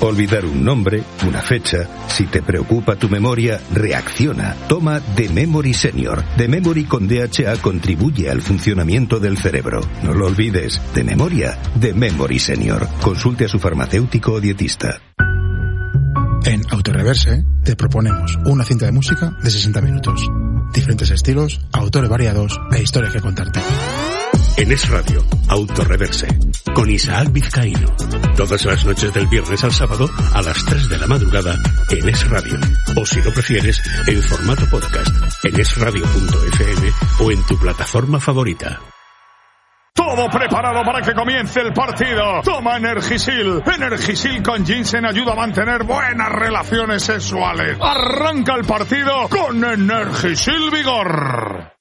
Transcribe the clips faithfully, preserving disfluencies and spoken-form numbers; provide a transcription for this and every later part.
Olvidar un nombre, una fecha. Si te preocupa tu memoria, reacciona. Toma The Memory Senior. The Memory con D H A contribuye al funcionamiento del cerebro. No lo olvides. De memoria, The Memory Senior. Consulte a su farmacéutico o dietista. En Autoreverse te proponemos una cinta de música de sesenta minutos. Diferentes estilos, autores variados e historias que contarte. En Es Radio, Autoreverse, con Isaac Vizcaíno. Todas las noches del viernes al sábado a las tres de la madrugada en Es Radio. O si lo prefieres, en formato podcast, en esradio punto efe eme o en tu plataforma favorita. Todo preparado para que comience el partido. Toma Energisil. Energisil con ginseng ayuda a mantener buenas relaciones sexuales. Arranca el partido con Energisil Vigor.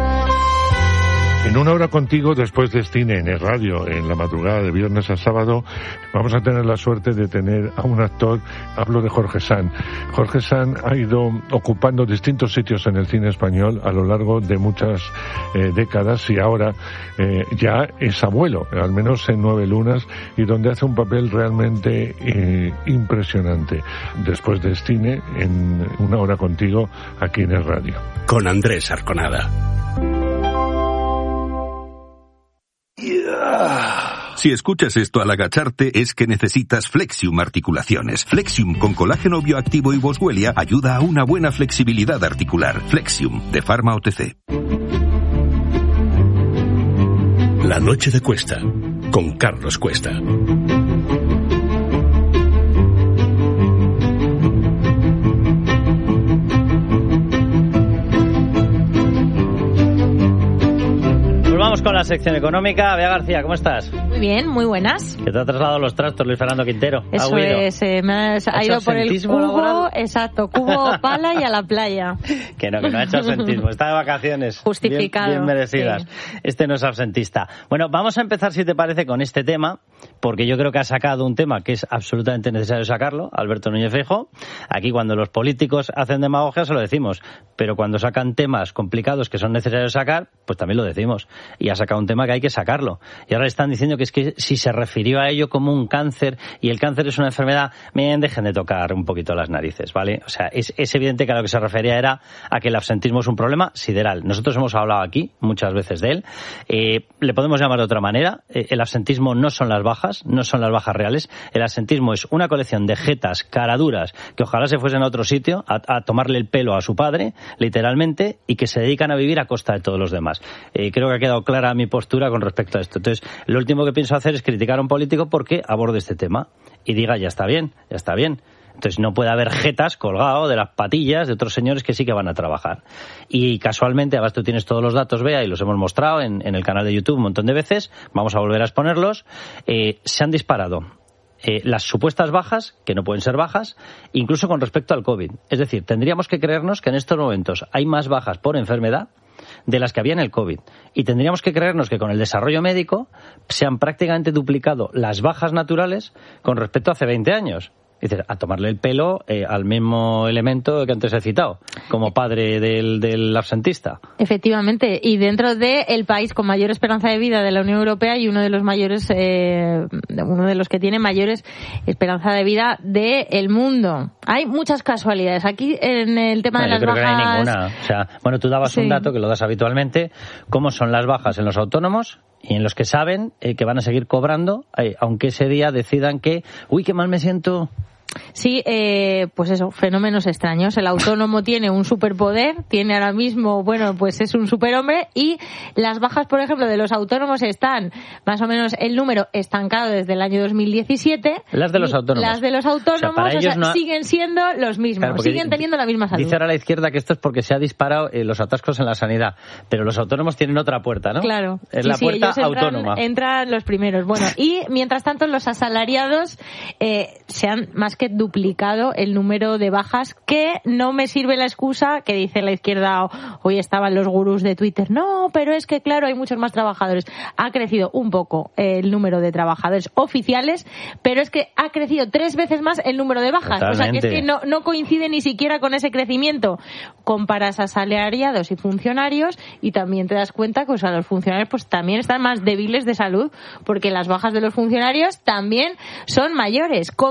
En una hora contigo, después de cine en el radio, en la madrugada de viernes a sábado, vamos a tener la suerte de tener a un actor, hablo de Jorge San. Jorge San ha ido ocupando distintos sitios en el cine español a lo largo de muchas eh, décadas y ahora eh, ya es abuelo, al menos en Nueve Lunas, y donde hace un papel realmente eh, impresionante. Después de cine, en una hora contigo, aquí en el radio. Con Andrés Arconada. Si escuchas esto al agacharte es que necesitas Flexium Articulaciones. Flexium con colágeno bioactivo y boswellia ayuda a una buena flexibilidad articular. Flexium de Pharma O T C. La noche de Cuesta, con Carlos Cuesta. Vamos con la sección económica. Bea García, ¿cómo estás? Muy bien, muy buenas. Que te ha trasladado los trastos Luis Fernando Quintero. Eso es, eh, me ha, ha ido por el cubo, laboral. Exacto, cubo, pala y a la playa. Que no, que no ha hecho absentismo, está de vacaciones. Justificado. Bien, bien merecidas. Sí. Este no es absentista. Bueno, vamos a empezar, si te parece, con este tema, porque yo creo que ha sacado un tema que es absolutamente necesario sacarlo, Alberto Núñez Feijóo. Aquí cuando los políticos hacen demagogia se lo decimos, pero cuando sacan temas complicados que son necesarios sacar, pues también lo decimos. Y ha sacado un tema que hay que sacarlo. Y ahora están diciendo que es que si se refirió a ello como un cáncer, y el cáncer es una enfermedad, bien, dejen de tocar un poquito las narices, ¿vale? O sea, es, es evidente que a lo que se refería era a que el absentismo es un problema sideral. Nosotros hemos hablado aquí muchas veces de él. Eh, le podemos llamar de otra manera. Eh, el absentismo no son las bajas, no son las bajas reales. El absentismo es una colección de jetas, caraduras, que ojalá se fuesen a otro sitio a, a tomarle el pelo a su padre, literalmente, y que se dedican a vivir a costa de todos los demás. Eh, creo que ha quedado clara mi postura con respecto a esto. Entonces, lo último que pienso hacer es criticar a un político porque aborde este tema y diga, ya está bien, ya está bien. Entonces no puede haber jetas colgado de las patillas de otros señores que sí que van a trabajar. Y casualmente, además tú tienes todos los datos, Bea, y los hemos mostrado en, en el canal de YouTube un montón de veces, vamos a volver a exponerlos, eh, se han disparado eh, las supuestas bajas, que no pueden ser bajas, incluso con respecto al COVID. Es decir, tendríamos que creernos que en estos momentos hay más bajas por enfermedad de las que había en el COVID. Y tendríamos que creernos que con el desarrollo médico se han prácticamente duplicado las bajas naturales con respecto a hace veinte años. Es decir, a tomarle el pelo eh, al mismo elemento que antes he citado, como padre del, del absentista. Efectivamente, y dentro del país con mayor esperanza de vida de la Unión Europea y uno de los mayores, eh, uno de los que tiene mayores esperanza de vida del mundo. Hay muchas casualidades. Aquí en el tema no, de las bajas... Yo creo que no hay ninguna. O sea, bueno, tú dabas sí. un dato que lo das habitualmente, cómo son las bajas en los autónomos y en los que saben eh, que van a seguir cobrando, eh, aunque ese día decidan que, uy, qué mal me siento... Sí, eh, pues eso, fenómenos extraños. El autónomo tiene un superpoder, tiene ahora mismo, bueno, pues es un superhombre, y las bajas, por ejemplo, de los autónomos están más o menos el número estancado desde el año dos mil diecisiete. Las de los autónomos. Las de los autónomos, o sea, o sea, no ha... siguen siendo los mismos, claro, siguen teniendo la misma salud. Dice ahora la izquierda que esto es porque se ha disparado eh, los atascos en la sanidad, pero los autónomos tienen otra puerta, ¿no? Claro. Es sí, la sí, puerta ellos entran, autónoma. Entran los primeros. Bueno, y mientras tanto los asalariados eh, se han más que duplicado el número de bajas, que no me sirve la excusa que dice la izquierda, hoy estaban los gurús de Twitter, no, pero es que claro, hay muchos más trabajadores. Ha crecido un poco el número de trabajadores oficiales, pero es que ha crecido tres veces más el número de bajas. Totalmente. O sea, que es que no, no coincide ni siquiera con ese crecimiento. Comparas asalariados y funcionarios y también te das cuenta que, o sea, los funcionarios pues también están más débiles de salud, porque las bajas de los funcionarios también son mayores. Con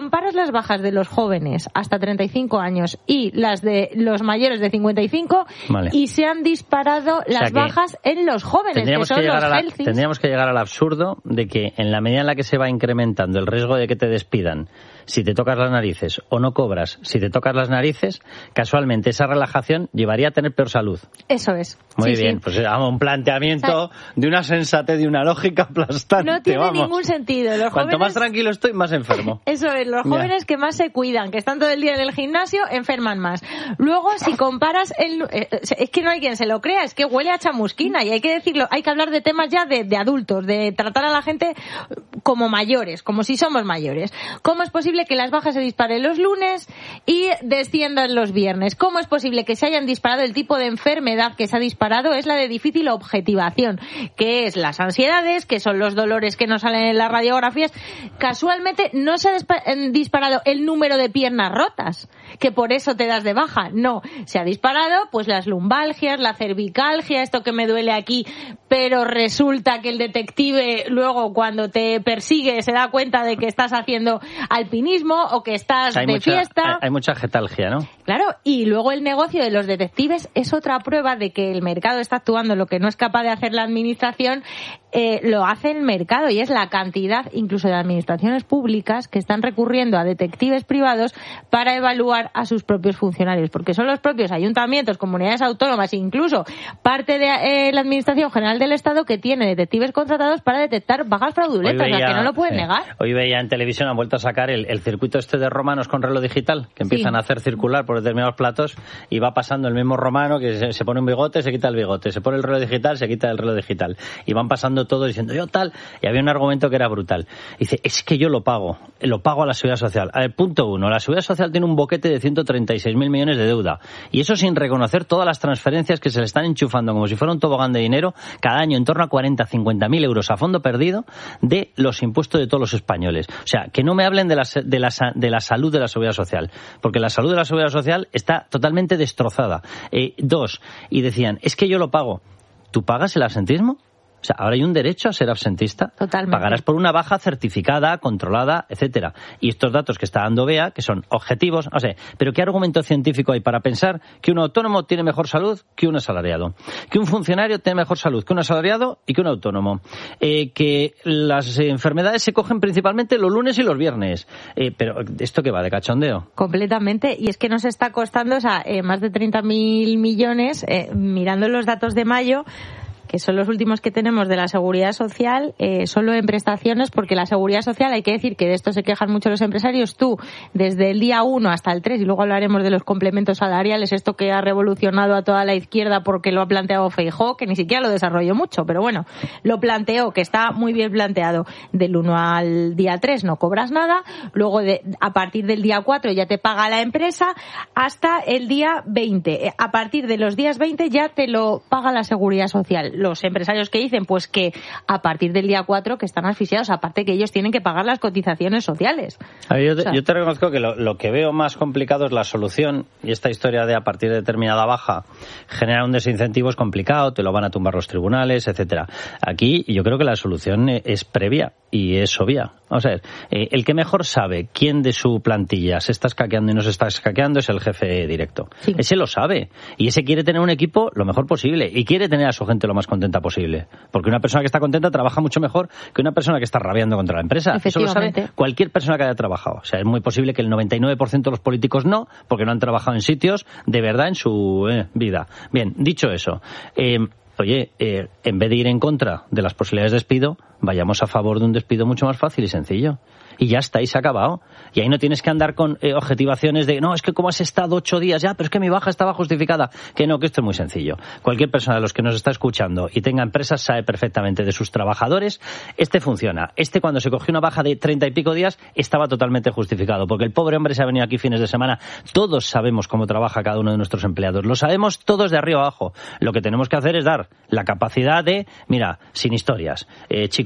comparas las bajas de los jóvenes hasta treinta y cinco años y las de los mayores de cincuenta y cinco, vale. y se han disparado las o sea bajas en los jóvenes, que son que los la, Tendríamos que llegar al absurdo de que en la medida en la que se va incrementando el riesgo de que te despidan si te tocas las narices o no cobras si te tocas las narices, casualmente esa relajación llevaría a tener peor salud. Eso es. Muy sí, bien, sí. pues vamos, un planteamiento o sea, de una sensatez, de una lógica aplastante. No tiene vamos. ningún sentido. Los Cuanto jóvenes... más tranquilo estoy, más enfermo. Eso es, los jóvenes yeah. que más se cuidan, que están todo el día en el gimnasio, enferman más. Luego, si comparas, el... es que no hay quien se lo crea, es que huele a chamusquina y hay que decirlo, hay que hablar de temas ya de, de adultos, de tratar a la gente como mayores, como si somos mayores. ¿Cómo es posible que las bajas se disparen los lunes y desciendan los viernes? ¿Cómo es posible que se hayan disparado? El tipo de enfermedad que se ha disparado es la de difícil objetivación, que es las ansiedades, que son los dolores que no salen en las radiografías. Casualmente no se ha disparado el número de piernas rotas, que por eso te das de baja. No, se ha disparado pues las lumbalgias, la cervicalgia, esto que me duele aquí, pero resulta que el detective luego cuando te persigue se da cuenta de que estás haciendo alpinismo o que estás hay de mucha, fiesta. Hay, hay mucha getalgia, ¿no? Claro, y luego el negocio de los detectives es otra prueba de que el mercado está actuando lo que no es capaz de hacer la administración, eh, lo hace el mercado, y es la cantidad incluso de administraciones públicas que están recurriendo a detectives privados para evaluar a sus propios funcionarios, porque son los propios ayuntamientos, comunidades autónomas, incluso parte de eh, la Administración General del Estado que tiene detectives contratados para detectar bajas fraudulentas, veía, o sea, que no lo pueden sí. negar. Hoy veía en televisión, han vuelto a sacar el, el circuito este de romanos con reloj digital, que empiezan sí. a hacer circular por determinados platos y va pasando el mismo romano que se, se pone un bigote, se quita el bigote, se pone el reloj digital, se quita el reloj digital, y van pasando todo diciendo yo tal, y había un argumento que era brutal. Dice, es que yo lo pago, lo pago a la Seguridad Social. A ver, punto uno, la Seguridad Social tiene un boquete de ciento treinta y seis mil millones de deuda, y eso sin reconocer todas las transferencias que se le están enchufando como si fuera un tobogán de dinero cada año, en torno a cuarenta a cincuenta mil euros a fondo perdido de los impuestos de todos los españoles. O sea, que no me hablen de la, de la, de la salud de la Seguridad Social, porque la salud de la Seguridad Social está totalmente destrozada. Eh, dos, y decían, es que yo lo pago. ¿Tú pagas el absentismo? O sea, ahora hay un derecho a ser absentista. Totalmente. Pagarás por una baja certificada, controlada, etcétera. Y estos datos que está dando B E A, que son objetivos, no sé, pero ¿qué argumento científico hay para pensar que un autónomo tiene mejor salud que un asalariado? Que un funcionario tiene mejor salud que un asalariado y que un autónomo. Eh, que las enfermedades se cogen principalmente los lunes y los viernes. Eh, pero ¿esto qué va? ¿De cachondeo? Completamente. Y es que nos está costando, o sea, eh, más de treinta mil millones, eh, mirando los datos de mayo, que son los últimos que tenemos de la Seguridad Social, eh, solo en prestaciones, porque la Seguridad Social, hay que decir que de esto se quejan mucho los empresarios, tú, desde el día uno hasta el tres, y luego hablaremos de los complementos salariales, esto que ha revolucionado a toda la izquierda porque lo ha planteado Feijóo, que ni siquiera lo desarrolló mucho, pero bueno, lo planteó, que está muy bien planteado. Del uno al día tres no cobras nada, luego de, a partir del día cuatro ya te paga la empresa, hasta el día veinte. A partir de los días veinte ya te lo paga la Seguridad Social. Los empresarios que dicen pues que a partir del día cuatro que están asfixiados, aparte que ellos tienen que pagar las cotizaciones sociales. A ver, yo, te, o sea, yo te reconozco que lo, lo que veo más complicado es la solución, y esta historia de a partir de determinada baja generar un desincentivo es complicado, te lo van a tumbar los tribunales, etcétera. Aquí yo creo que la solución es previa y es obvia. Vamos a ver, eh, el que mejor sabe quién de su plantilla se está escaqueando y no se está escaqueando es el jefe directo. Sí. Ese lo sabe, y ese quiere tener un equipo lo mejor posible y quiere tener a su gente lo más contenta posible, porque una persona que está contenta trabaja mucho mejor que una persona que está rabiando contra la empresa. Eso lo sabe cualquier persona que haya trabajado. O sea, es muy posible que el noventa y nueve por ciento de los políticos no, porque no han trabajado en sitios de verdad en su eh, vida. Bien, dicho eso, eh, oye, eh, en vez de ir en contra de las posibilidades de despido, vayamos a favor de un despido mucho más fácil y sencillo. Y ya está, y se ha acabado. Y ahí no tienes que andar con eh, objetivaciones de, no, es que como has estado ocho días ya, pero es que mi baja estaba justificada. Que no, que esto es muy sencillo. Cualquier persona de los que nos está escuchando y tenga empresas sabe perfectamente de sus trabajadores, este funciona. Este, cuando se cogió una baja de treinta y pico días, estaba totalmente justificado, porque el pobre hombre se ha venido aquí fines de semana. Todos sabemos cómo trabaja cada uno de nuestros empleados. Lo sabemos todos de arriba abajo. Lo que tenemos que hacer es dar la capacidad de, mira, sin historias. Eh, chicos,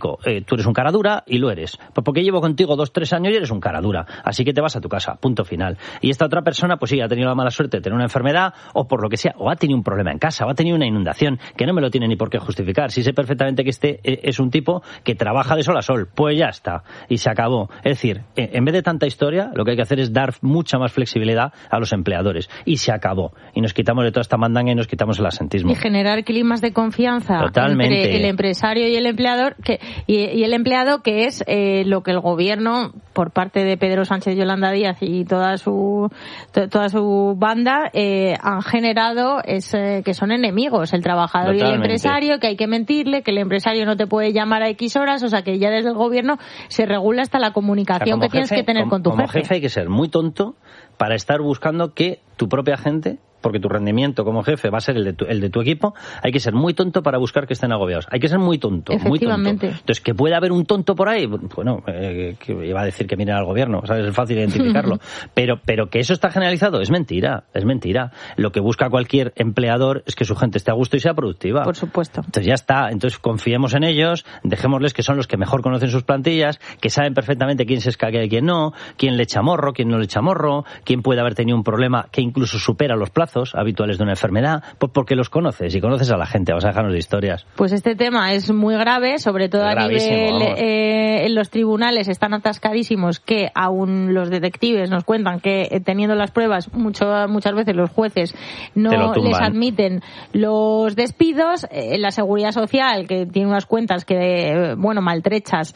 chico, eh, tú eres un cara dura y lo eres. Pues porque llevo contigo dos, tres años y eres un cara dura. Así que te vas a tu casa, punto final. Y esta otra persona, pues sí, ha tenido la mala suerte de tener una enfermedad o por lo que sea, o ha tenido un problema en casa, o ha tenido una inundación, que no me lo tiene ni por qué justificar. Si sé perfectamente que este es un tipo que trabaja de sol a sol, pues ya está. Y se acabó. Es decir, en vez de tanta historia, lo que hay que hacer es dar mucha más flexibilidad a los empleadores. Y se acabó. Y nos quitamos de toda esta mandanga y nos quitamos el asentismo. Y generar climas de confianza Totalmente. entre el empresario y el empleador, que, y, y el empleado, que es eh, lo que el gobierno, por parte de Pedro Sánchez, Yolanda Díaz y toda su to, toda su banda, eh, han generado es eh, que son enemigos, el trabajador Totalmente. Y el empresario, que hay que mentirle, que el empresario no te puede llamar a X horas, o sea que ya desde el gobierno se regula hasta la comunicación, o sea, que jefe, tienes que tener como, con tu como jefe. jefe hay que ser muy tonto para estar buscando que tu propia gente, porque tu rendimiento como jefe va a ser el de tu, el de tu equipo, hay que ser muy tonto para buscar que estén agobiados. Hay que ser muy tonto, muy tonto. Entonces, que puede haber un tonto por ahí, bueno, eh, que iba a decir que miren al gobierno, ¿sabes? Es fácil identificarlo. pero, pero que eso está generalizado es mentira, es mentira. Lo que busca cualquier empleador es que su gente esté a gusto y sea productiva. Por supuesto. Entonces ya está, entonces confiemos en ellos, dejémosles que son los que mejor conocen sus plantillas, que saben perfectamente quién se escaquea y quién no, quién le echa morro, quién no le echa morro, quién puede haber tenido un problema que incluso supera los plazos habituales de una enfermedad, pues porque los conoces y conoces a la gente, vas a dejarnos de historias. Pues este tema es muy grave, sobre todo a nivel eh, en los tribunales están atascadísimos, que aún los detectives nos cuentan que eh, teniendo las pruebas mucho, muchas veces los jueces no les admiten los despidos, eh, la Seguridad Social, que tiene unas cuentas que, eh, bueno, maltrechas,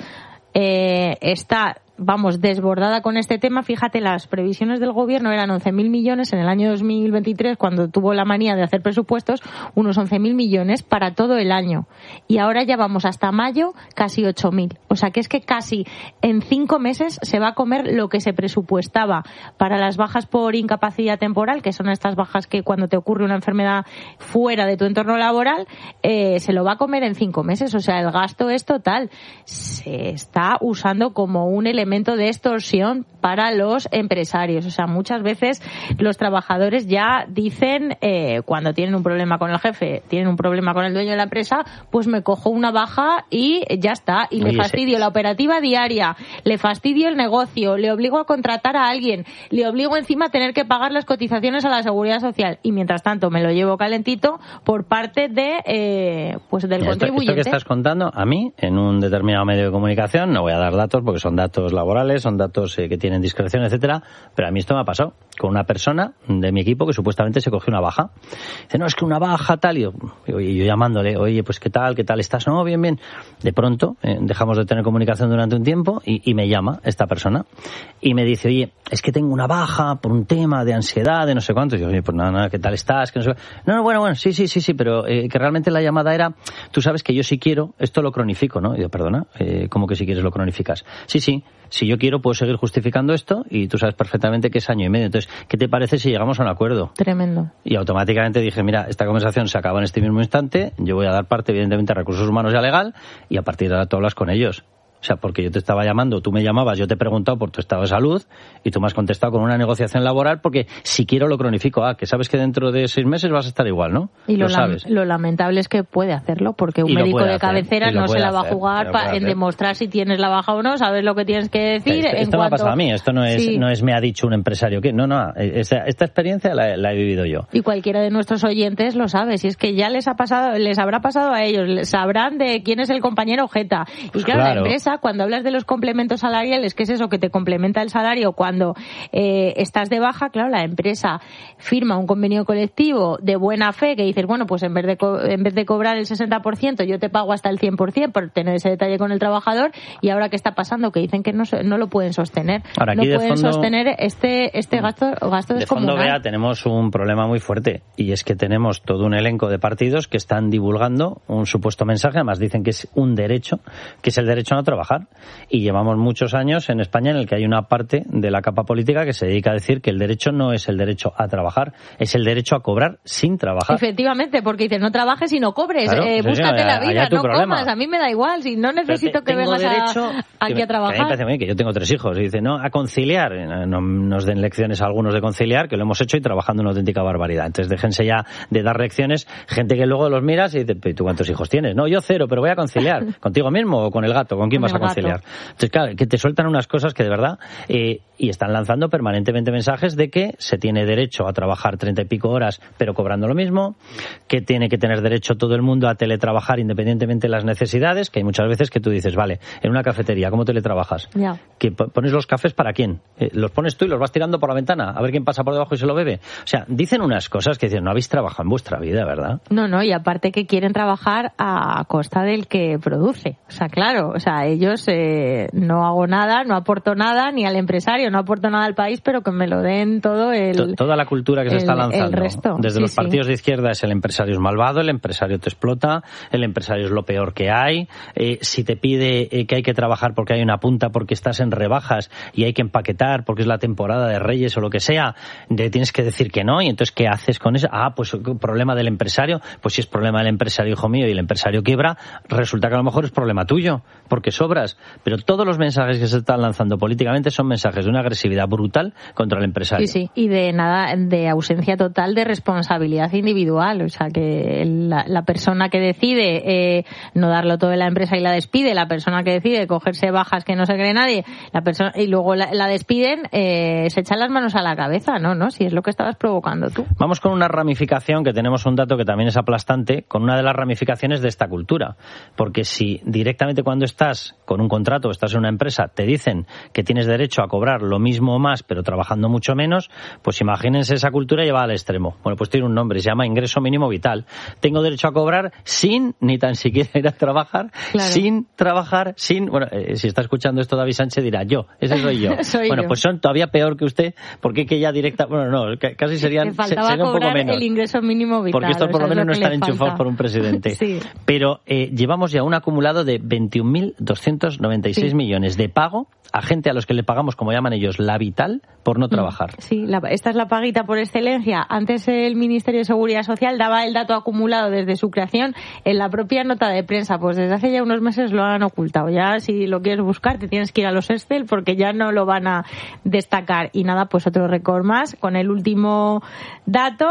eh, está vamos, desbordada con este tema. Fíjate, las previsiones del gobierno eran once mil millones en el año dos mil veintitrés, cuando tuvo la manía de hacer presupuestos, unos once mil millones para todo el año. Y ahora ya vamos hasta mayo, casi ocho mil. O sea que es que casi en cinco meses se va a comer lo que se presupuestaba para las bajas por incapacidad temporal, que son estas bajas que cuando te ocurre una enfermedad fuera de tu entorno laboral, eh, se lo va a comer en cinco meses. O sea, el gasto es total. Se está usando como un elemento de extorsión para los empresarios. O sea, muchas veces los trabajadores ya dicen, eh, cuando tienen un problema con el jefe, tienen un problema con el dueño de la empresa, pues me cojo una baja y ya está. Y Oye, le fastidio sí. la operativa diaria, le fastidio el negocio, le obligo a contratar a alguien, le obligo encima a tener que pagar las cotizaciones a la Seguridad Social. Y mientras tanto me lo llevo calentito por parte de eh, pues del esto, contribuyente. Esto que estás contando, a mí, en un determinado medio de comunicación, no voy a dar datos porque son datos laborales, son datos eh, que tienen discreción, etcétera, pero a mí esto me ha pasado con una persona de mi equipo que supuestamente se cogió una baja. Dice, no, es que una baja tal, y yo, y yo llamándole, oye, pues qué tal, qué tal estás, no, bien, bien. De pronto eh, dejamos de tener comunicación durante un tiempo y, y me llama esta persona y me dice, oye, es que tengo una baja por un tema de ansiedad, de no sé cuánto. Y yo, oye, pues nada, nada, ¿qué tal estás? Que no, sé... no, no, bueno, bueno, sí, sí, sí, sí, pero eh, que realmente la llamada era, tú sabes que yo si quiero, esto lo cronifico, ¿no? Y yo, perdona, eh, ¿cómo que si quieres lo cronificas? Sí, sí. Si yo quiero, puedo seguir justificando esto y tú sabes perfectamente que es año y medio. Entonces, ¿qué te parece si llegamos a un acuerdo? Tremendo. Y automáticamente dije, mira, esta conversación se acaba en este mismo instante, yo voy a dar parte, evidentemente, a recursos humanos y a legal, y a partir de ahora tú hablas con ellos. O sea, porque yo te estaba llamando, tú me llamabas, yo te he preguntado por tu estado de salud y tú me has contestado con una negociación laboral porque si quiero lo cronifico. Ah, que sabes que dentro de seis meses vas a estar igual, ¿no? Y lo, lo sabes. Lo lamentable es que puede hacerlo porque un médico de cabecera no se la va a jugar pa, en demostrar si tienes la baja o no, sabes lo que tienes que decir. Esto, en esto cuanto... me ha pasado a mí, esto no es, sí. no es me ha dicho un empresario que no, no, esta, esta experiencia la, la he vivido yo. Y cualquiera de nuestros oyentes lo sabe, si es que ya les ha pasado, les habrá pasado a ellos, sabrán de quién es el compañero Jeta. Y pues claro, claro, la empresa, cuando hablas de los complementos salariales, que es eso que te complementa el salario cuando eh, estás de baja, claro, la empresa firma un convenio colectivo de buena fe que dices, bueno, pues en vez de co- en vez de cobrar el sesenta por ciento, yo te pago hasta el cien por ciento por tener ese detalle con el trabajador. Y ahora, ¿qué está pasando? Que dicen que no, no lo pueden sostener. Ahora, no aquí pueden fondo, sostener este este gasto, gasto de descomunal. fondo, Bea, tenemos un problema muy fuerte y es que tenemos todo un elenco de partidos que están divulgando un supuesto mensaje, además dicen que es un derecho, que es el derecho a no trabajar. trabajar. Y llevamos muchos años en España en el que hay una parte de la capa política que se dedica a decir que el derecho no es el derecho a trabajar, es el derecho a cobrar sin trabajar. Efectivamente, porque dices, no trabajes y no cobres, claro, eh, sí, búscate sí, la vida, no problema. comas, a mí me da igual, si no necesito que vengas derecho, a, aquí que, a trabajar. Que a mí me parece muy bien, que yo tengo tres hijos, y dice, no, a conciliar, no nos den lecciones a algunos de conciliar, que lo hemos hecho y trabajando una auténtica barbaridad. Entonces déjense ya de dar lecciones, gente que luego los miras y dice, ¿tú cuántos hijos tienes? No, yo cero, pero voy a conciliar. ¿Contigo mismo o con el gato? ¿Con quién con vas a conciliar? Gato. Entonces, claro, que te sueltan unas cosas que de verdad, eh, y están lanzando permanentemente mensajes de que se tiene derecho a trabajar treinta y pico horas, pero cobrando lo mismo, que tiene que tener derecho todo el mundo a teletrabajar independientemente de las necesidades, que hay muchas veces que tú dices, vale, en una cafetería, ¿cómo teletrabajas? Ya. ¿Que pones los cafés para quién? Eh, ¿Los pones tú y los vas tirando por la ventana? A ver quién pasa por debajo y se lo bebe. O sea, dicen unas cosas que dicen, no habéis trabajado en vuestra vida, ¿verdad? No, no, y aparte que quieren trabajar a costa del que produce. O sea, claro, o sea, ellos eh, no hago nada, no aporto nada, ni al empresario, no aporto nada al país, pero que me lo den todo el... Toda la cultura que el, se está lanzando. El resto. Desde sí, los partidos sí. de izquierda es el empresario es malvado, el empresario te explota, el empresario es lo peor que hay. Eh, si te pide eh, que hay que trabajar porque hay una punta, porque estás en rebajas y hay que empaquetar porque es la temporada de Reyes o lo que sea, le tienes que decir que no. Y entonces, ¿qué haces con eso? Ah, pues problema del empresario. Pues si es problema del empresario, hijo mío, y el empresario quiebra, resulta que a lo mejor es problema tuyo, porque sobras. Pero todos los mensajes que se están lanzando políticamente son mensajes de una agresividad brutal contra el empresario. Sí, sí, y de nada, de ausencia total de responsabilidad individual. O sea, que la, la persona que decide eh, no darlo todo en la empresa y la despide, la persona que decide cogerse bajas que no se cree nadie, la persona y luego la, la despiden, eh, se echan las manos a la cabeza, ¿no? ¿no? Si es lo que estabas provocando tú. Vamos con una ramificación, que tenemos un dato que también es aplastante, con una de las ramificaciones de esta cultura. Porque si directamente cuando estás con un contrato o estás en una empresa te dicen que tienes derecho a cobrar lo mismo o más, pero trabajando mucho menos, pues imagínense esa cultura llevada al extremo. Bueno, pues tiene un nombre, se llama ingreso mínimo vital. Tengo derecho a cobrar sin ni tan siquiera ir a trabajar, claro. sin trabajar, sin... Bueno, eh, si está escuchando esto David Sánchez dirá, yo, ese soy yo. soy bueno, yo. Pues son todavía peor que usted, porque que ya directa... Bueno, no, casi serían... Te faltaba sería un poco cobrar menos. el ingreso mínimo vital. Porque estos por lo menos no están enchufados falta. por un presidente. Sí. Pero eh, llevamos ya un acumulado de veintiún mil doscientos noventa y seis sí. millones de pago a gente a los que le pagamos, como llaman ellos, la vital, por no trabajar. Sí, la, esta es la paguita por excelencia. Antes el Ministerio de Seguridad Social daba el dato acumulado desde su creación en la propia nota de prensa. Pues desde hace ya unos meses lo han ocultado. Ya si lo quieres buscar te tienes que ir a los Excel porque ya no lo van a destacar. Y nada, pues otro récord más con el último dato.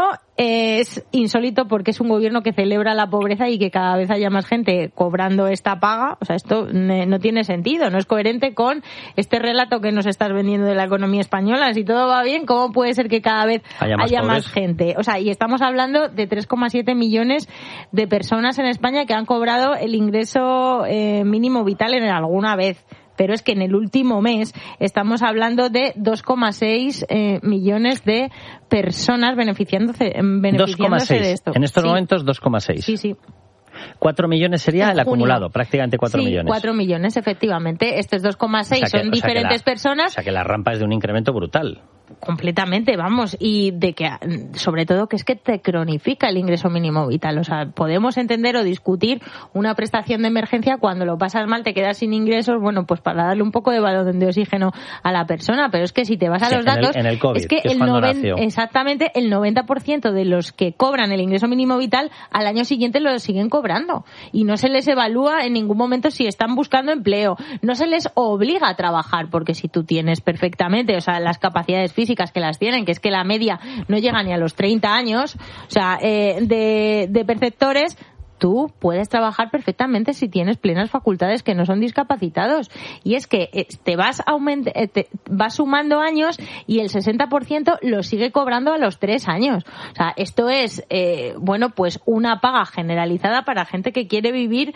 Es insólito porque es un gobierno que celebra la pobreza y que cada vez haya más gente cobrando esta paga. O sea, esto no tiene sentido, no es coherente con este relato que nos estás vendiendo de la economía española. Si todo va bien, ¿cómo puede ser que cada vez haya más, haya más gente? O sea, y estamos hablando de tres coma siete millones de personas en España que han cobrado el ingreso eh, mínimo vital en alguna vez. Pero es que en el último mes estamos hablando de dos coma seis eh, millones de personas beneficiándose, beneficiándose de esto. En estos sí. momentos dos coma seis. Sí, sí. Cuatro millones sería en el junio. acumulado, prácticamente cuatro sí, millones. Cuatro millones, efectivamente. Estos dos coma seis o sea que, son o sea diferentes la, personas. O sea que la rampa es de un incremento brutal. Completamente, vamos, y de que, sobre todo, que es que te cronifica el ingreso mínimo vital. O sea, podemos entender o discutir una prestación de emergencia cuando lo pasas mal, te quedas sin ingresos, bueno, pues para darle un poco de balón de oxígeno a la persona. Pero es que si te vas a sí, los datos, en el, en el COVID, es que, que es el noventa, exactamente el noventa por ciento de los que cobran el ingreso mínimo vital al año siguiente lo siguen cobrando. Y no se les evalúa en ningún momento si están buscando empleo. No se les obliga a trabajar, porque si tú tienes perfectamente, o sea, las capacidades físicas que las tienen, que es que la media no llega ni a los treinta años, o sea, eh, de, de perceptores, tú puedes trabajar perfectamente si tienes plenas facultades que no son discapacitados. Y es que te vas aument- te vas sumando años y el sesenta por ciento lo sigue cobrando a los tres años. O sea, esto es, eh, bueno, pues una paga generalizada para gente que quiere vivir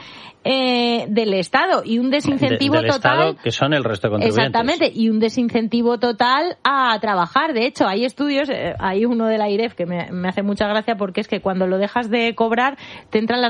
eh, del Estado y un desincentivo de, del total. Estado, que son el resto de contribuyentes. Exactamente, y un desincentivo total a trabajar. De hecho, hay estudios, eh, hay uno de la I R E F que me, me hace mucha gracia porque es que cuando lo dejas de cobrar te entran las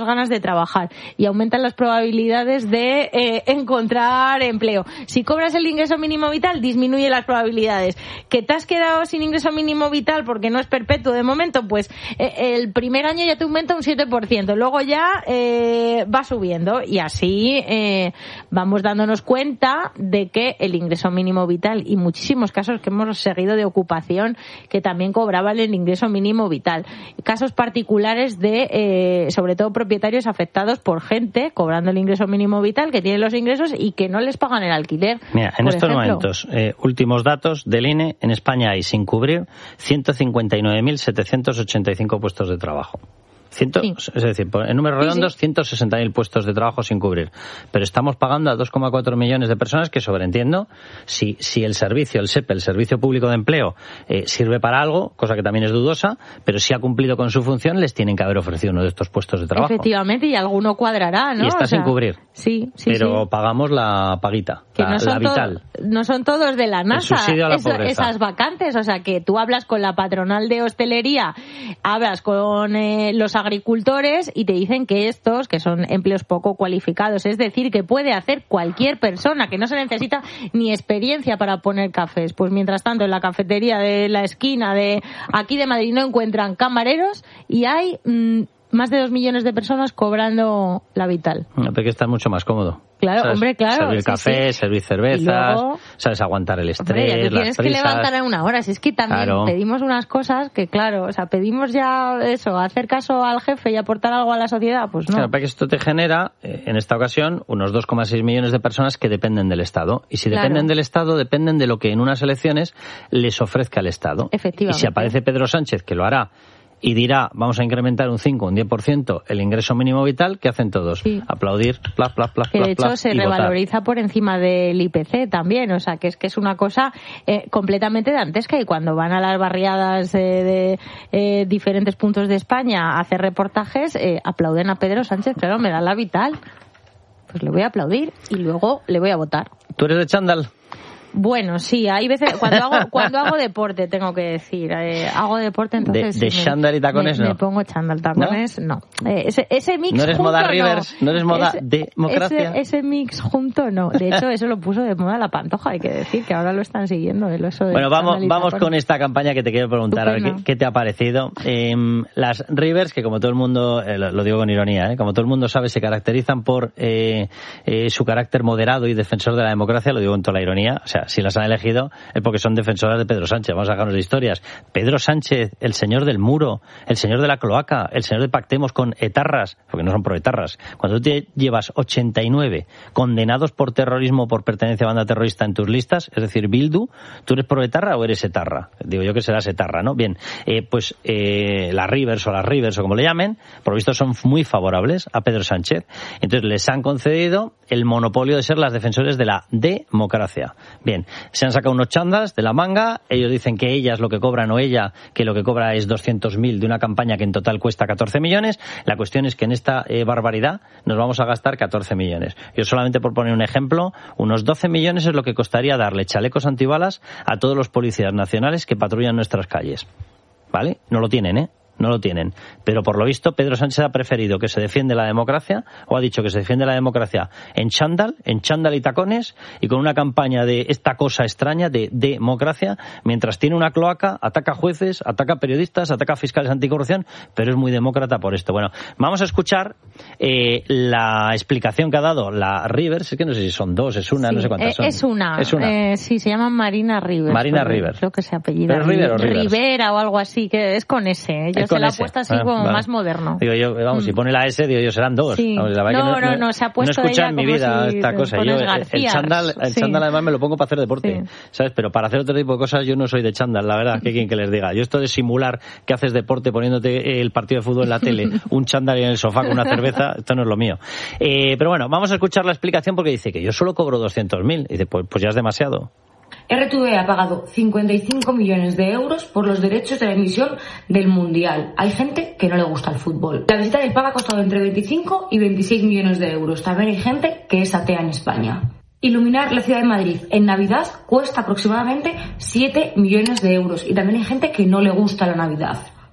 las ganas de trabajar y aumentan las probabilidades de eh, encontrar empleo. Si cobras el ingreso mínimo vital, disminuye las probabilidades. ¿Que te has quedado sin ingreso mínimo vital porque no es perpetuo de momento? Pues eh, el primer año ya te aumenta un siete por ciento, luego ya eh, va subiendo y así eh, vamos dándonos cuenta de que el ingreso mínimo vital y muchísimos casos que hemos seguido de ocupación que también cobraban el ingreso mínimo vital. Casos particulares de, eh, sobre todo propietarios afectados por gente cobrando el ingreso mínimo vital, que tienen los ingresos y que no les pagan el alquiler. Mira, en estos ejemplo. momentos, eh, últimos datos del I N E, en España hay sin cubrir ciento cincuenta y nueve mil setecientos ochenta y cinco puestos de trabajo. Ciento, sí. Es decir, en números redondos, sí, sí. ciento sesenta mil puestos de trabajo sin cubrir. Pero estamos pagando a dos coma cuatro millones de personas que, sobreentiendo, si, si el servicio, el S E P E, el Servicio Público de Empleo, eh, sirve para algo, cosa que también es dudosa, pero si ha cumplido con su función, les tienen que haber ofrecido uno de estos puestos de trabajo. Efectivamente, y alguno cuadrará, ¿no? Y está o sea, sin cubrir. Sí, sí, Pero sí. pagamos la paguita, que la, no son la vital. To- no son todos de la NASA, el subsidio a la eso, pobreza. Esas vacantes. O sea, que tú hablas con la patronal de hostelería, hablas con eh, los agricultores y te dicen que estos, que son empleos poco cualificados, es decir, que puede hacer cualquier persona, que no se necesita ni experiencia para poner cafés. Pues mientras tanto, en la cafetería de la esquina de aquí de Madrid no encuentran camareros y hay mmm, más de dos millones de personas cobrando la vital. No, porque está mucho más cómodo. Claro, ¿sabes? hombre, claro. Servir sí, café, sí. servir cervezas, luego, sabes, aguantar el estrés, hombre, ya te tienes las prisas. que levantar a una hora. Si es que también claro. pedimos unas cosas que, claro, o sea, pedimos ya eso, hacer caso al jefe y aportar algo a la sociedad, pues no. Claro, para que esto te genera, eh, en esta ocasión, unos dos coma seis millones de personas que dependen del Estado. Y si claro. dependen del Estado, dependen de lo que en unas elecciones les ofrezca el Estado. Efectivamente. Y si aparece Pedro Sánchez, que lo hará, y dirá, vamos a incrementar un cinco, un diez por ciento el ingreso mínimo vital, ¿qué hacen todos? Sí. Aplaudir, plas, plas, plas, que de plas, hecho plas, se revaloriza votar. Por encima del I P C también, o sea, que es que es una cosa eh, completamente dantesca, y cuando van a las barriadas eh, de eh, diferentes puntos de España a hacer reportajes, eh, aplauden a Pedro Sánchez, claro, me da la vital. Pues le voy a aplaudir y luego le voy a votar. ¿Tú eres de chándal? Bueno, sí, hay veces, cuando hago cuando hago deporte, tengo que decir, eh, hago deporte, entonces... ¿De, de sí, chándal y tacones me, no? Me pongo chándal, tacones no. no. Eh, ese, ese mix ¿No eres junto, moda no. Rivers? ¿No eres moda ese, democracia? Ese, ese mix junto no. De hecho, eso lo puso de moda la Pantoja, hay que decir, que ahora lo están siguiendo. Eso de bueno, vamos vamos tacones. con esta campaña que te quiero preguntar, a ver qué, qué te ha parecido. Eh, las Rivers, que como todo el mundo, eh, lo, lo digo con ironía, eh, como todo el mundo sabe, se caracterizan por eh, eh, su carácter moderado y defensor de la democracia, lo digo con toda la ironía. O sea, si las han elegido es porque son defensoras de Pedro Sánchez. Vamos a dejarnos de historias. Pedro Sánchez, el señor del muro, el señor de la cloaca, el señor de pactemos con etarras, porque no son pro etarras. Cuando tú te llevas ochenta y nueve condenados por terrorismo por pertenencia a banda terrorista en tus listas, es decir, Bildu, ¿tú eres pro etarra o eres etarra? Digo yo que serás etarra, ¿no? Bien, eh, pues eh, las Rivers o las Rivers o como le llamen, por lo visto son muy favorables a Pedro Sánchez. Entonces les han concedido el monopolio de ser las defensores de la democracia. Bien, se han sacado unos chandas de la manga, ellos dicen que ellas lo que cobran o ella que lo que cobra es doscientos mil de una campaña que en total cuesta catorce millones. La cuestión es que en esta eh, barbaridad nos vamos a gastar catorce millones. Yo solamente por poner un ejemplo, unos doce millones es lo que costaría darle chalecos antibalas a todos los policías nacionales que patrullan nuestras calles. ¿Vale? No lo tienen, ¿eh? No lo tienen. Pero por lo visto Pedro Sánchez ha preferido que se defiende la democracia, o ha dicho que se defiende la democracia en chándal, en chándal y tacones, y con una campaña de esta cosa extraña de democracia, mientras tiene una cloaca, ataca jueces, ataca periodistas, ataca fiscales anticorrupción, pero es muy demócrata por esto. Bueno, vamos a escuchar eh, la explicación que ha dado la Rivers, es que no sé si son dos, es una, sí, no sé cuántas son. Es una. Es una. Eh, sí, se llama Marina Rivers. Marina Rivers. Creo que se apellida. ¿Pero River o Rivers? Rivera o algo así, que es con ese. Yo se la he puesto así ah, como vale. más moderno. Digo yo, vamos, mm. si pone la S, digo yo, serán dos. Sí. Vamos, la no, no, no, no, se ha puesto no he escuchado ella en mi vida si esta cosa. Yo, el chándal, el sí. chándal además me lo pongo para hacer deporte, sí. ¿sabes? Pero para hacer otro tipo de cosas yo no soy de chándal, la verdad, que quien que les diga. Yo esto de simular que haces deporte poniéndote el partido de fútbol en la tele, un chándal en el sofá con una cerveza, esto no es lo mío. Eh, pero bueno, vamos a escuchar la explicación porque dice que yo solo cobro doscientos mil. Y dice, pues, pues ya es demasiado. R T V ha pagado cincuenta y cinco millones de euros por los derechos de la emisión del Mundial. Hay gente que no le gusta el fútbol. La visita del Papa ha costado entre veinticinco y veintiséis millones de euros. También hay gente que es atea en España. Iluminar la ciudad de Madrid en Navidad cuesta aproximadamente siete millones de euros. Y también hay gente que no le gusta la Navidad.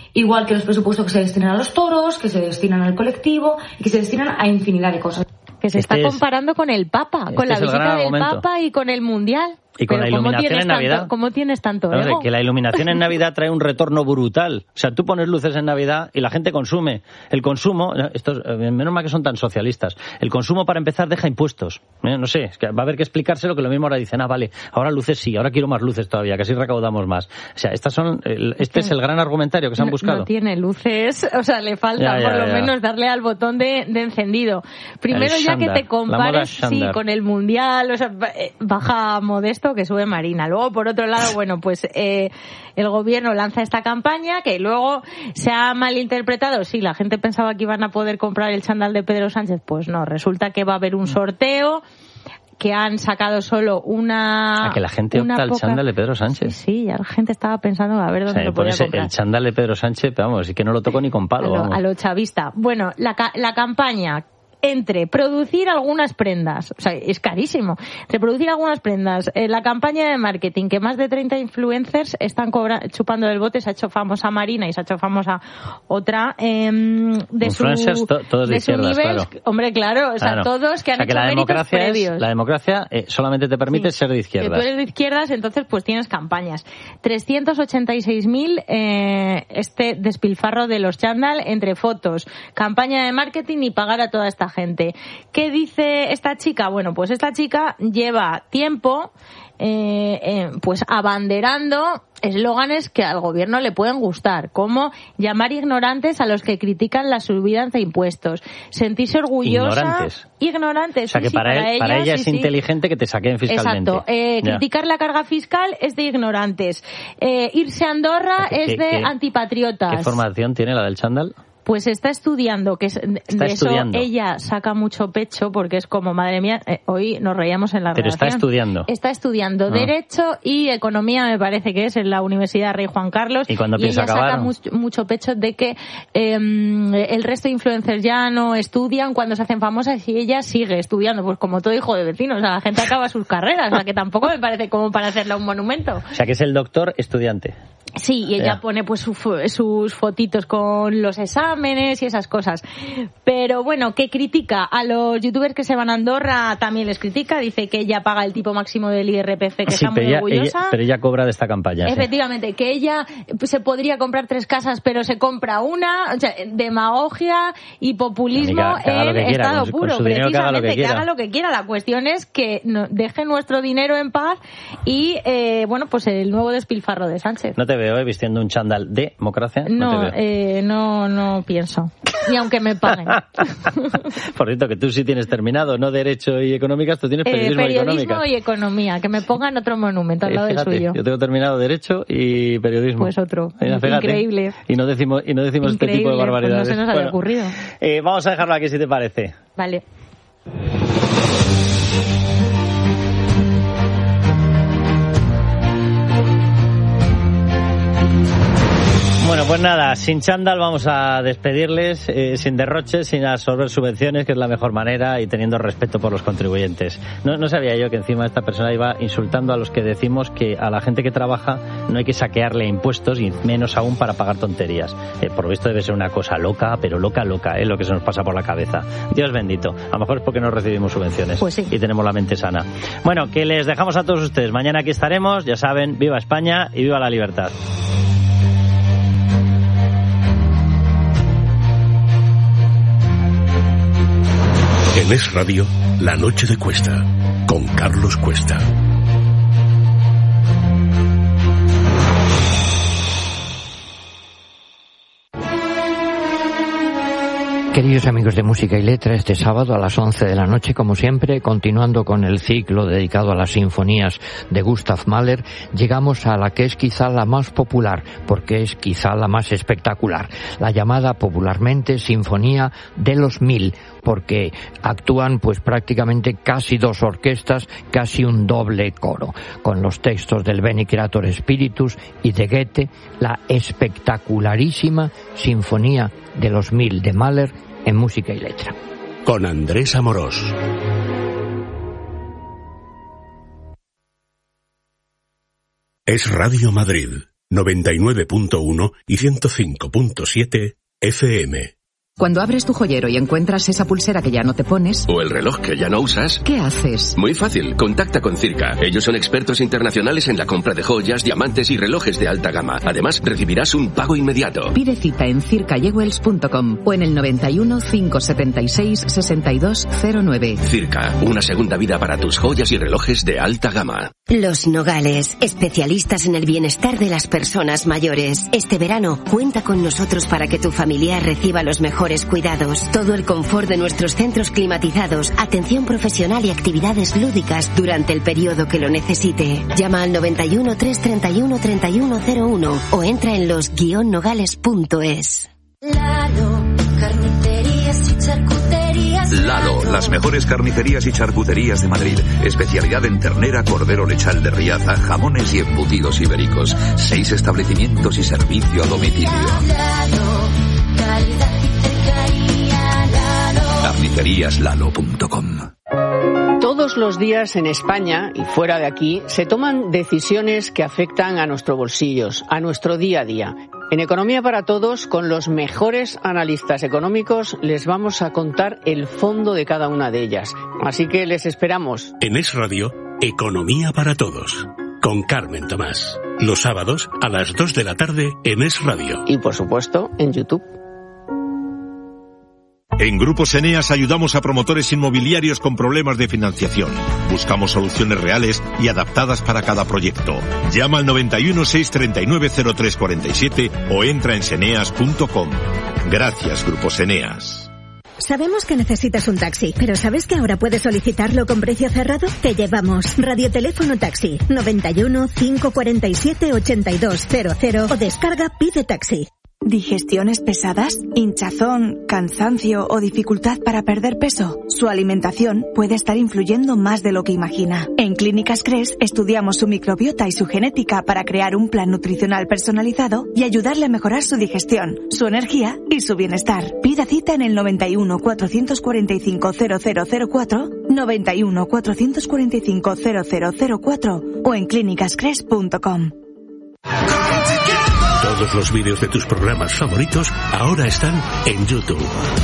igual que los presupuestos que se destinan a los toros, que se destinan al colectivo y que se destinan a infinidad de cosas. Que se Este está es- comparando con el Papa, este con la es el visita gran del argumento. Papa y con el Mundial. Y con Pero la ¿cómo iluminación tienes en Navidad. Tanto, ¿Cómo tienes tanto No, ego? que la iluminación en Navidad trae un retorno brutal. O sea, tú pones luces en Navidad y la gente consume. El consumo, estos, eh, menos mal que son tan socialistas, el consumo para empezar deja impuestos. Eh, No sé, es que va a haber que explicárselo, que lo mismo ahora dicen, ah, vale, ahora luces sí, ahora quiero más luces todavía, que así recaudamos más. O sea, estas son, el- este es el gran argumentario que se han No- buscado. No tiene luces, o sea, le falta Ya, ya, por lo ya. menos darle al botón de, de encendido. Primero El ya que chándal, te la moda compares sí, chándal. con el Mundial, o sea, ba- eh, baja Modesto que sube Marina. Luego, por otro lado, bueno, pues eh, el gobierno lanza esta campaña que luego se ha malinterpretado. Sí, la gente pensaba que iban a poder comprar el chándal de Pedro Sánchez, pues no, resulta que va a haber un sorteo, que han sacado solo una... A que la gente una opta al poca- chándal de Pedro Sánchez. Sí, sí, ya la gente estaba pensando a ver O dónde sea, lo podía ponerse comprar. el chándal de Pedro Sánchez, pero vamos, y que no lo toco ni con A palo. lo, vamos. a lo chavista. Bueno, la, ca- la campaña entre producir algunas prendas, o sea, es carísimo, entre producir algunas prendas, eh, la campaña de marketing, que más de treinta influencers están cobra- chupando del bote, se ha hecho famosa Marina y se ha hecho famosa otra eh, de Influencers, su, to- todos de de su izquierdas, nivel, claro. hombre, claro, o sea, Claro. todos que O han sea, que hecho la méritos democracia es- previos. la democracia eh, solamente te permite Sí. ser de Que izquierdas. tú eres de izquierdas, entonces pues tienes campañas. trescientos ochenta y seis mil eh, este despilfarro de los chándal entre fotos, campaña de marketing y pagar a toda esta gente. ¿Qué dice esta chica? Bueno, pues esta chica lleva tiempo eh, eh, pues abanderando eslóganes que al gobierno le pueden gustar, como llamar ignorantes a los que critican la subida de impuestos, sentirse orgullosa. Ignorantes. Ignorantes, O sea, sí, que sí, para, él, para ella sí, es sí. inteligente que te saquen fiscalmente. Exacto. Eh, Ya. criticar la carga fiscal es de ignorantes. Eh, irse a Andorra ¿Qué- es qué- de qué- antipatriotas. ¿Qué formación tiene la del chándal? Pues está estudiando, que es, de Está eso estudiando. ella saca mucho pecho porque es como, madre mía, eh, hoy nos reíamos en la Pero está redacción. estudiando. Está estudiando Ah. Derecho y Economía, me parece que es, en la Universidad Rey Juan Carlos. ¿Y cuándo piensa ella acabar? saca mucho, mucho pecho de que eh, el resto de influencers ya no estudian cuando se hacen famosas y ella sigue estudiando, pues como todo hijo de vecino. O sea, la gente acaba sus carreras, o sea, que tampoco me parece como para hacerle un monumento. O sea, que es el doctor estudiante. Sí, y ella Ya. pone pues su fo- sus fotitos con los exámenes y esas cosas. Pero bueno, que critica a los youtubers que se van a Andorra, también les critica, dice que ella paga el tipo máximo del I R P F, que Sí, está muy pero ella, orgullosa. ella- pero ella cobra de esta campaña. sí. Efectivamente, que ella pues, se podría comprar tres casas, pero se compra una. O sea, demagogia y populismo Amiga, que haga lo en que quiera, estado con su- con puro. su dinero que haga lo que Precisamente, que quiera. haga lo que quiera. La cuestión es que no- deje nuestro dinero en paz y, eh, bueno, pues el nuevo despilfarro de Sánchez. No te veo eh, vistiendo un chándal de democracia. No, No, te veo. eh, no, no pienso. Ni aunque me paguen. Por cierto, que tú sí tienes terminado, no Derecho y Económicas, tú tienes Eh, Periodismo, y periodismo Económicas. y economía. Que me pongan otro monumento al Eh, lado del fíjate, suyo. yo tengo terminado Derecho y Periodismo. Pues otro. Mira, fíjate. Increíble. Y no decimos, y no decimos este tipo de Increíble, pues no barbaridades. se nos había Bueno, ocurrido. eh, vamos a dejarlo aquí si te parece. Vale. Bueno, pues nada, sin chándal vamos a despedirles, eh, sin derroches, sin absorber subvenciones, que es la mejor manera, y teniendo respeto por los contribuyentes. No, no sabía yo que encima esta persona iba insultando a los que decimos que a la gente que trabaja no hay que saquearle impuestos, y menos aún para pagar tonterías. Eh, por lo visto debe ser una cosa loca, pero loca, loca, es lo que se nos pasa por la cabeza. Dios bendito. A lo mejor es porque no recibimos subvenciones Pues sí. y tenemos la mente sana. Bueno, que les dejamos a todos ustedes. Mañana aquí estaremos, ya saben, viva España y viva la libertad. En Es Radio, La Noche de Cuesta, con Carlos Cuesta. Queridos amigos de Música y Letra, este sábado a las once de la noche, como siempre, continuando con el ciclo dedicado a las sinfonías de Gustav Mahler, llegamos a la que es quizá la más popular, porque es quizá la más espectacular, la llamada popularmente Sinfonía de los Mil, porque actúan pues prácticamente casi dos orquestas, casi un doble coro, con los textos del Beni Creator Spiritus y de Goethe, la espectacularísima Sinfonía de los Mil de Mahler en Música y Letra. Con Andrés Amorós. Es Radio Madrid. noventa y nueve punto uno y ciento cinco punto siete F M. Cuando abres tu joyero y encuentras esa pulsera que ya no te pones... O el reloj que ya no usas... ¿Qué haces? Muy fácil, contacta con Circa. Ellos son expertos internacionales en la compra de joyas, diamantes y relojes de alta gama. Además, recibirás un pago inmediato. Pide cita en circa jewels punto com o en el noventa y uno, cinco setenta y seis, sesenta y dos cero nueve. Circa, una segunda vida para tus joyas y relojes de alta gama. Los Nogales, especialistas en el bienestar de las personas mayores. Este verano, cuenta con nosotros para que tu familiar reciba los mejores cuidados, todo el confort de nuestros centros climatizados, atención profesional y actividades lúdicas durante el periodo que lo necesite. Llama al noventa y uno, trescientos treinta y uno, treinta y uno cero uno o entra en los guion nogales punto es. Lalo, carnicerías y charcuterías. Lalo, las mejores carnicerías y charcuterías de Madrid. Especialidad en ternera, cordero lechal de Riaza, jamones y embutidos ibéricos. Seis establecimientos y servicio a domicilio. carnicerías lalo punto com. Todos los días en España y fuera de aquí se toman decisiones que afectan a nuestros bolsillos, a nuestro día a día. En Economía para Todos, con los mejores analistas económicos, les vamos a contar el fondo de cada una de ellas. Así que les esperamos. En Es Radio, Economía para Todos, con Carmen Tomás. Los sábados a las dos de la tarde en Es Radio. Y por supuesto, en YouTube. En Grupos Eneas ayudamos a promotores inmobiliarios con problemas de financiación. Buscamos soluciones reales y adaptadas para cada proyecto. Llama al noventa y uno, seiscientos treinta y nueve, cero tres cuarenta y siete o entra en seneas punto com. Gracias, Grupos Eneas. Sabemos que necesitas un taxi, pero ¿sabes que ahora puedes solicitarlo con precio cerrado? Te llevamos Radioteléfono Taxi, noventa y uno, cinco cuarenta y siete, ochenta y dos cero cero o descarga Pide Taxi. ¿Digestiones pesadas? ¿Hinchazón, cansancio o dificultad para perder peso? Su alimentación puede estar influyendo más de lo que imagina. En Clínicas Cres estudiamos su microbiota y su genética para crear un plan nutricional personalizado y ayudarle a mejorar su digestión, su energía y su bienestar. Pida cita en el noventa y uno, cuatrocientos cuarenta y cinco, cero cero cero cuatro, noventa y uno, cuatrocientos cuarenta y cinco, cero cero cero cuatro o en clínicas cres punto com. Todos los vídeos de tus programas favoritos ahora están en YouTube.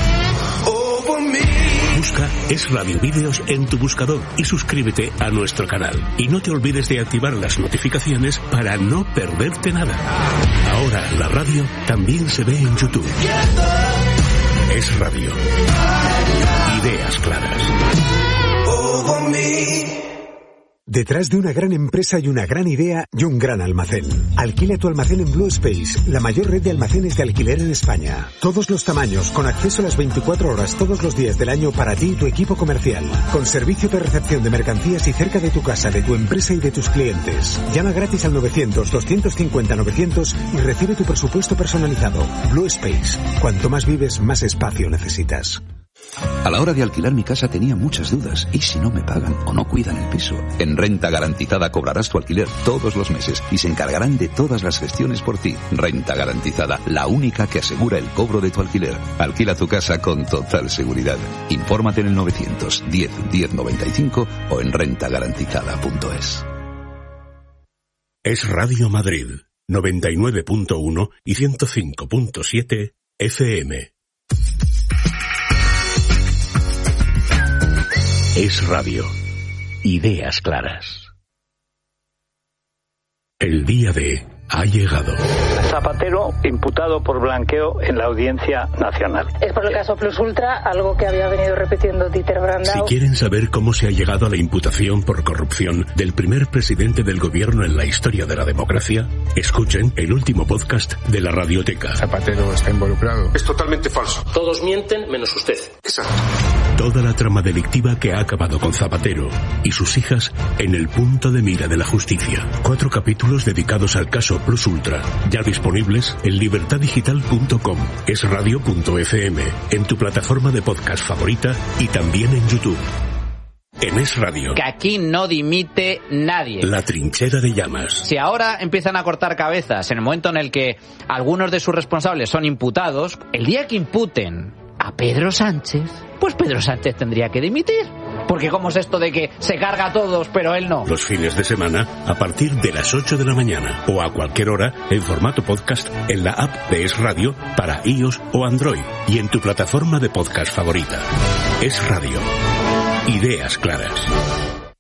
Busca Es Radio Vídeos en tu buscador y suscríbete a nuestro canal. Y no te olvides de activar las notificaciones para no perderte nada. Ahora la radio también se ve en YouTube. Es Radio. Ideas claras. Detrás de una gran empresa hay una gran idea y un gran almacén. Alquila tu almacén en Blue Space, la mayor red de almacenes de alquiler en España. Todos los tamaños, con acceso a las veinticuatro horas todos los días del año para ti y tu equipo comercial. Con servicio de recepción de mercancías y cerca de tu casa, de tu empresa y de tus clientes. Llama gratis al novecientos, doscientos cincuenta, novecientos y recibe tu presupuesto personalizado. Blue Space. Cuanto más vives, más espacio necesitas. A la hora de alquilar mi casa tenía muchas dudas. ¿Y si no me pagan o no cuidan el piso? En Renta Garantizada cobrarás tu alquiler todos los meses y se encargarán de todas las gestiones por ti. Renta Garantizada, la única que asegura el cobro de tu alquiler. Alquila tu casa con total seguridad. Infórmate en el novecientos diez, diez noventa y cinco o en renta garantizada punto es. Es Radio Madrid, noventa y nueve punto uno y ciento cinco punto siete F M. Es Radio. Ideas claras. El día de ha llegado. Zapatero imputado por blanqueo en la Audiencia Nacional. Es por el caso Plus Ultra, algo que había venido repitiendo Dieter Brandau. Si quieren saber cómo se ha llegado a la imputación por corrupción del primer presidente del gobierno en la historia de la democracia, escuchen el último podcast de la Radioteca. Zapatero está involucrado. Es totalmente falso. Todos mienten menos usted. Exacto. Toda la trama delictiva que ha acabado con Zapatero y sus hijas en el punto de mira de la justicia. Cuatro capítulos dedicados al caso Plus Ultra, ya disponibles en libertad digital punto com, esradio punto efe eme, en tu plataforma de podcast favorita y también en YouTube. En Es Radio. Que aquí no dimite nadie. La trinchera de llamas. Si ahora empiezan a cortar cabezas en el momento en el que algunos de sus responsables son imputados, el día que imputen a Pedro Sánchez, pues Pedro Sánchez tendría que dimitir. Porque ¿cómo es esto de que se carga a todos, pero él no? Los fines de semana, a partir de las ocho de la mañana o a cualquier hora en formato podcast en la app de Es Radio para iOS o Android y en tu plataforma de podcast favorita. Es Radio. Ideas claras.